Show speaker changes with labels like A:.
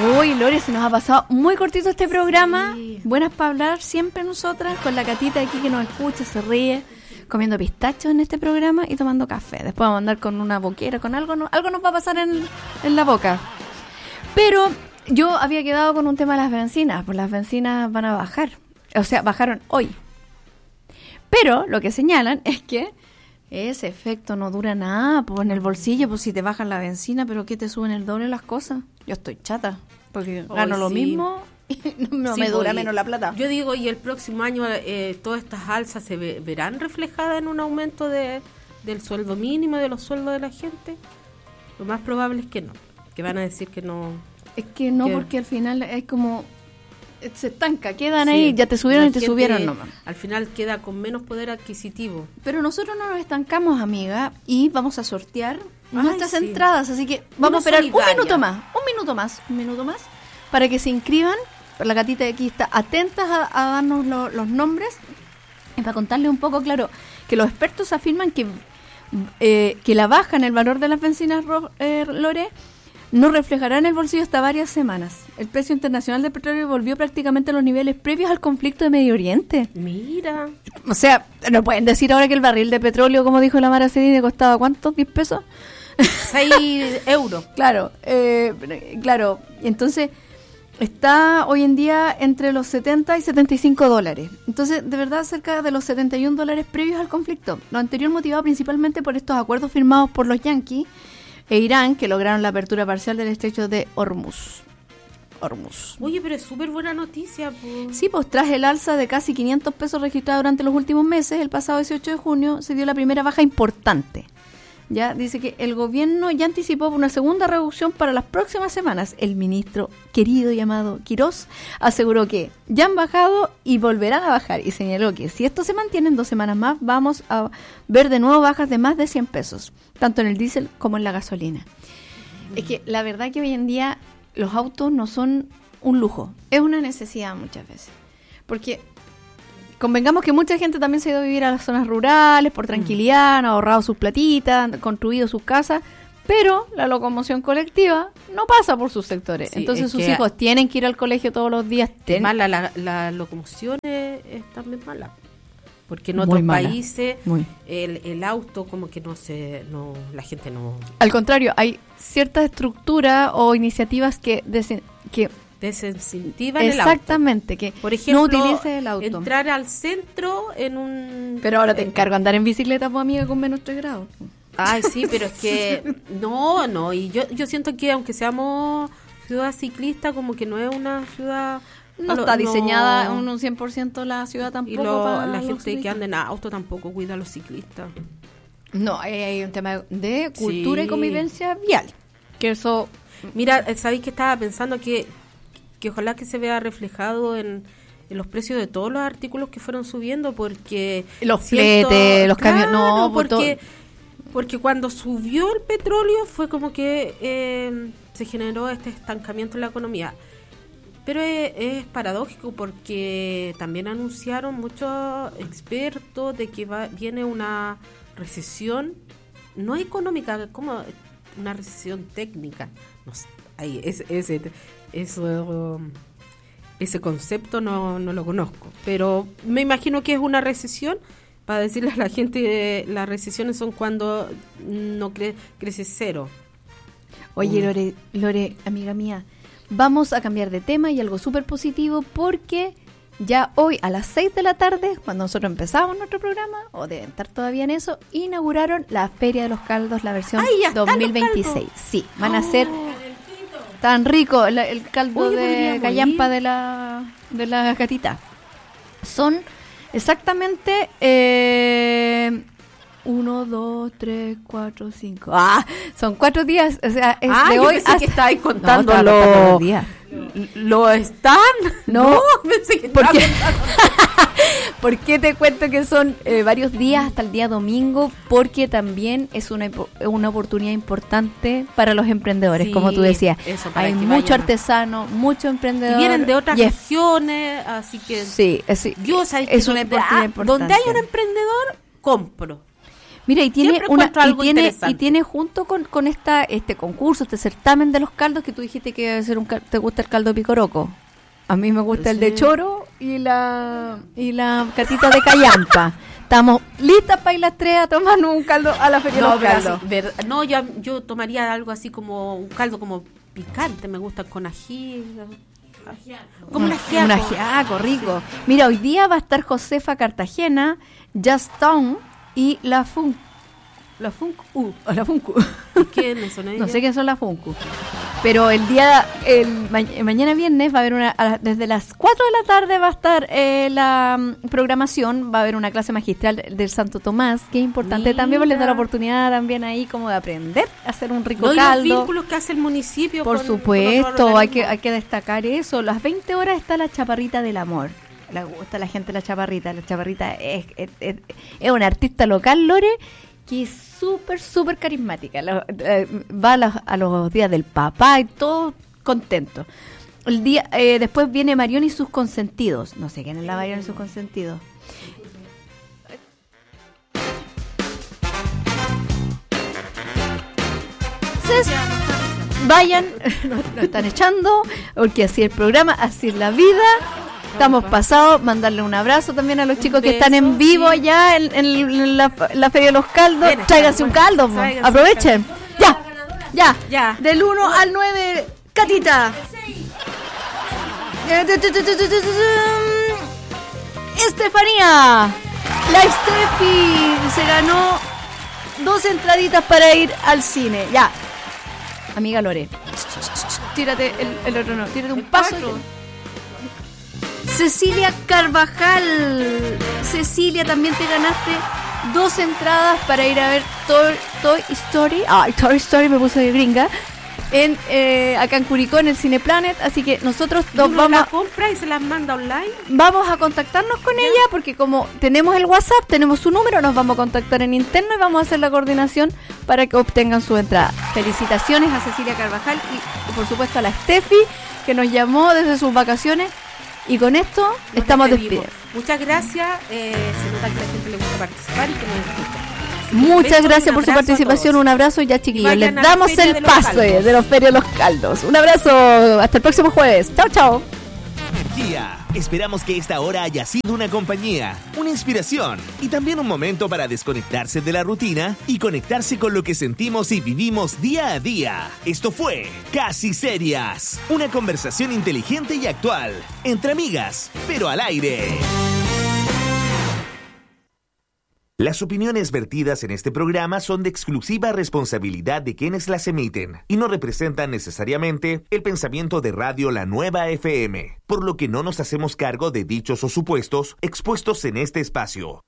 A: Uy, Lore, se nos ha pasado muy cortito este programa. Sí. Buenas para hablar siempre nosotras, con la Catita aquí que nos escucha, se ríe, comiendo pistachos en este programa y tomando café. Después vamos a andar con una boquera, con algo, algo nos va a pasar en la boca. Pero yo había quedado con un tema de las bencinas, pues las bencinas van a bajar. O sea, bajaron hoy. Pero lo que señalan es que ese efecto no dura nada, pues en el bolsillo, pues si te bajan la benzina, pero ¿qué te suben el doble las cosas? Yo estoy chata, porque gano lo mismo y no me dura menos la plata.
B: Yo digo, y el próximo año todas estas alzas se verán reflejadas en un aumento del sueldo mínimo, de los sueldos de la gente. Lo más probable es que no, que van a decir que no.
A: Es que no, porque al final es como se estanca, quedan ahí, ya te subieron y te subieron nomás.
B: Al final queda con menos poder adquisitivo.
A: Pero nosotros no nos estancamos, amiga, y vamos a sortear nuestras entradas, así que vamos a esperar un minuto más, para que se inscriban. La Catita de aquí está atenta a darnos los nombres, y para contarles un poco, claro, que los expertos afirman que la baja en el valor de las bencinas, Lore, no reflejará en el bolsillo hasta varias semanas. El precio internacional del petróleo volvió prácticamente a los niveles previos al conflicto de Medio Oriente.
B: Mira.
A: O sea, no pueden decir ahora que el barril de petróleo, como dijo la Mara Cedini, costaba ¿cuánto? ¿10 pesos?
B: 6 euros.
A: Claro, claro. Entonces, está hoy en día entre los 70 y 75 dólares. Entonces, de verdad, cerca de los 71 dólares previos al conflicto. Lo anterior motivado principalmente por estos acuerdos firmados por los yanquis e Irán, que lograron la apertura parcial del estrecho de Hormuz.
B: Oye, pero es súper buena noticia, pues.
A: Sí, pues tras el alza de casi 500 pesos registrada durante los últimos meses, el pasado 18 de junio se dio la primera baja importante. Ya dice que el gobierno ya anticipó una segunda reducción para las próximas semanas. El ministro querido llamado Quirós aseguró que ya han bajado y volverán a bajar, y señaló que si esto se mantiene en 2 semanas más, vamos a ver de nuevo bajas de más de 100 pesos, tanto en el diésel como en la gasolina. Es que la verdad que hoy en día los autos no son un lujo, es una necesidad muchas veces, porque convengamos que mucha gente también se ha ido a vivir a las zonas rurales por tranquilidad, han ahorrado sus platitas, han construido sus casas, pero la locomoción colectiva no pasa por sus sectores. Sí, entonces sus hijos tienen que ir al colegio todos los días.
B: La locomoción es también mala, porque en otros países el auto como que la gente no.
A: Al contrario, hay ciertas estructuras o iniciativas que
B: desincentivan el auto.
A: Exactamente, que
B: por ejemplo,
A: no utilice el auto.
B: Entrar al centro en un...
A: Pero ahora te encargo andar en bicicleta, pues, amiga, con menos 3 grados.
B: Ay, sí, pero es que... No, y yo siento que aunque seamos ciudad ciclista, como que no es una ciudad...
A: No está diseñada un 100% la ciudad tampoco.
B: Y la gente que anda en auto tampoco cuida a los ciclistas.
A: No, hay un tema de cultura y convivencia vial. Que eso...
B: Mira, ¿sabéis que estaba pensando que ojalá que se vea reflejado en los precios de todos los artículos que fueron subiendo? Porque
A: los fletes, los camiones, no,
B: porque cuando subió el petróleo fue como que se generó este estancamiento en la economía. Pero es paradójico, porque también anunciaron muchos expertos de que viene una recesión no económica, como una recesión técnica. No sé, ahí ese concepto no lo conozco, pero me imagino que es una recesión. Para decirle a la gente, las recesiones son cuando no crece cero.
A: Oye, Lore, amiga mía, vamos a cambiar de tema, y algo súper positivo, porque ya hoy a las 6 de la tarde, cuando nosotros empezamos nuestro programa, o deben estar todavía en eso, inauguraron la Feria de los Caldos, la versión 2026. Sí, van a ser tan rico el caldo de callampa de la Catita. Son exactamente 1, 2, 3, 4, 5. Son 4 días. O sea, es de hoy hasta
B: que estáis contando
A: los días.
B: ¿Lo están?
A: No,
B: pensé que
A: ¿por qué? ¿Por qué te cuento que son varios días hasta el día domingo? Porque también es una oportunidad importante para los emprendedores, como tú decías. Hay mucho artesano, mucho emprendedor.
B: Y vienen de otras regiones, así que...
A: Sí,
B: yo sabéis que
A: es una oportunidad importante.
B: Donde hay un emprendedor, compro.
A: Mira, y tiene
B: Siempre encuentro algo
A: y
B: interesante.
A: tiene junto con este concurso, este certamen de los caldos, que tú dijiste que debe ser te gusta el caldo picoroco. A mí me gusta el de choro y la catita de callampa. Estamos listas para ir las tres a tomarnos un caldo a la feria de los caldos.
B: No, yo tomaría algo así como un caldo como picante, me gusta con ají. Como un ajiaco.
A: Un ajiaco, rico. Mira, hoy día va a estar Josefa Cartagena, Just Town y la Funku. La Funku.
B: ¿Quién es eso?
A: No sé qué son las Funku. Pero mañana viernes va a haber desde las 4 de la tarde va a estar la programación, va a haber una clase magistral del Santo Tomás, que es importante también, porque les da la oportunidad también ahí como de aprender a hacer un rico caldo.
B: Y los vínculos que hace el municipio.
A: Por supuesto, hay que destacar eso. Las 20 horas está la Chaparrita del Amor. Le gusta a la gente la Chaparrita. La Chaparrita es una artista local, Lore, que es súper carismática. Va a los días del papá y todo contento. Después viene Marión y sus consentidos. No sé quién es la Marión y sus consentidos. Entonces, vayan, nos están echando, porque así es el programa, así es la vida. Estamos pasados, mandarle un abrazo también a los chicos que están en vivo allá en la Feria de los Caldos. Tráiganse un caldo, aprovechen. Ya. Del 1 al 9, Catita. Estefanía. La Estefi se ganó 2 entraditas para ir al cine. Ya. Amiga Lore. Tírate el otro, no. Tírate un paso. Cecilia Carvajal. Cecilia, también te ganaste 2 entradas para ir a ver Toy Story. Toy Story, me puse de gringa. Acá en Curicó, en el Cineplanet. Así que nosotros
B: vamos la compra y se las manda online.
A: Vamos a contactarnos con ella, porque como tenemos el WhatsApp, tenemos su número, nos vamos a contactar en interno y vamos a hacer la coordinación para que obtengan su entrada. Felicitaciones a Cecilia Carvajal y por supuesto a la Steffi, que nos llamó desde sus vacaciones. Y con esto estamos despidiendo.
B: Muchas gracias. Se nota que a la gente le gusta participar y que nos escucha.
A: Muchas gracias por su participación. Un abrazo y ya, chiquillos. Les damos el pase de los Feria de los Caldos. Un abrazo. Hasta el próximo jueves. Chao.
C: Esperamos que esta hora haya sido una compañía, una inspiración y también un momento para desconectarse de la rutina y conectarse con lo que sentimos y vivimos día a día. Esto fue Casi Serias, una conversación inteligente y actual, entre amigas, pero al aire. Las opiniones vertidas en este programa son de exclusiva responsabilidad de quienes las emiten y no representan necesariamente el pensamiento de Radio La Nueva FM, por lo que no nos hacemos cargo de dichos o supuestos expuestos en este espacio.